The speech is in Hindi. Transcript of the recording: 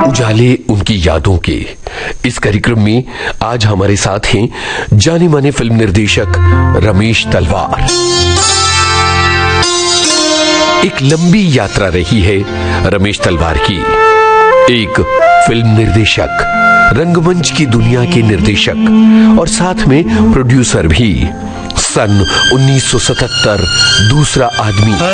उजाले उनकी यादों के इस कार्यक्रम में आज हमारे साथ हैं जाने माने फिल्म निर्देशक रमेश तलवार। एक लंबी यात्रा रही है रमेश तलवार की, एक फिल्म निर्देशक, रंगमंच की दुनिया के निर्देशक और साथ में प्रोड्यूसर भी। सन 1977 दूसरा आदमी